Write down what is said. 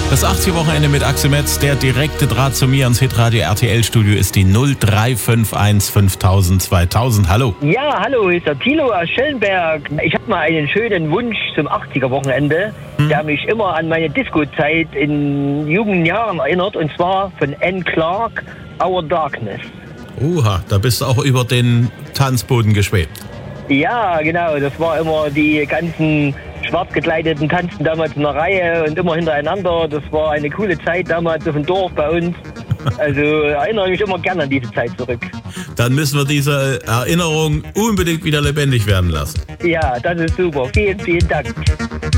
Das 80er-Wochenende mit Axel Metz, der direkte Draht zu mir ins Hitradio RTL-Studio ist die 0351 5000 2000. Hallo. Ja, hallo, hier ist der Thilo aus Schellenberg. Ich habe mal einen schönen Wunsch zum 80er-Wochenende, der mich immer an meine Disco-Zeit in jungen Jahren erinnert, und zwar von Anne Clark, Our Darkness. Oha, da bist du auch über den Tanzboden geschwebt. Ja, genau, das war immer die ganzen schwarz gekleideten tanzten damals in einer Reihe und immer hintereinander. Das war eine coole Zeit damals auf dem Dorf bei uns. Also erinnere mich immer gerne an diese Zeit zurück. Dann müssen wir diese Erinnerung unbedingt wieder lebendig werden lassen. Ja, das ist super. Vielen, vielen Dank.